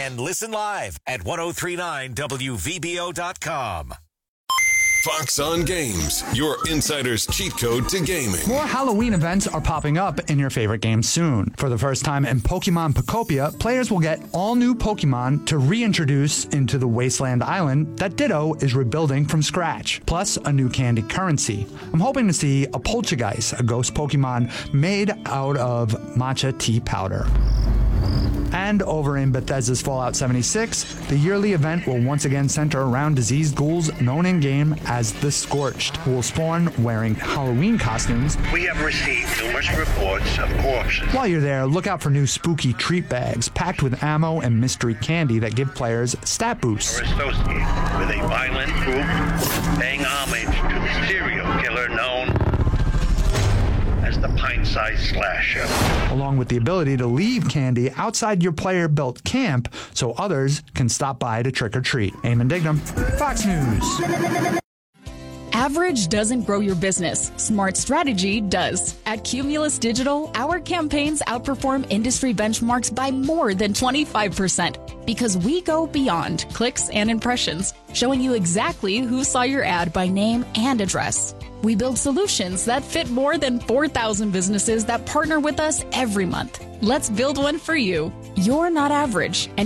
and listen live at 1039WVBO.com. Fox on Games, your insider's cheat code to gaming. More Halloween events are popping up in your favorite games soon. For the first time in Pokemon Pocopia, players will get all new Pokemon to reintroduce into the Wasteland Island that Ditto is rebuilding from scratch, plus a new candy currency. I'm hoping to see a Poltergeist, a ghost Pokemon made out of matcha tea powder. And over in Bethesda's Fallout 76, the yearly event will once again center around diseased ghouls known in-game as the Scorched, who will spawn wearing Halloween costumes. We have received numerous reports of corpses. While you're there, look out for new spooky treat bags packed with ammo and mystery candy that give players stat boosts. Are associated with a violent group paying homage to the serial killer known as the Pint-Sized Slasher. Along with the ability to leave candy outside your player-built camp so others can stop by to trick-or-treat. Eamon Dignam, Fox News. Average doesn't grow your business. Smart strategy does. At Cumulus Digital, our campaigns outperform industry benchmarks by more than 25% because we go beyond clicks and impressions, showing you exactly who saw your ad by name and address. We build solutions that fit more than 4,000 businesses that partner with us every month. Let's build one for you. You're not average, and